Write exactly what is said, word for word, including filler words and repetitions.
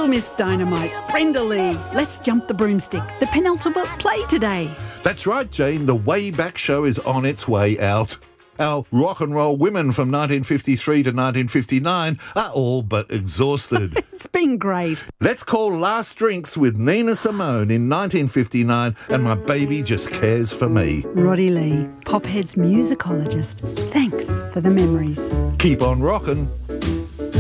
Little Miss Dynamite, Brenda Lee, Let's Jump the Broomstick, the penultimate play today. That's right, Jane. The Way Back Show is on its way out. Our rock and roll women from nineteen fifty-three to nineteen fifty-nine are all but exhausted. It's been great. Let's call Last Drinks with Nina Simone in nineteen fifty-nine and My Baby Just Cares for Me. Roddy Lee, Pophead's musicologist. Thanks for the memories. Keep on rockin'.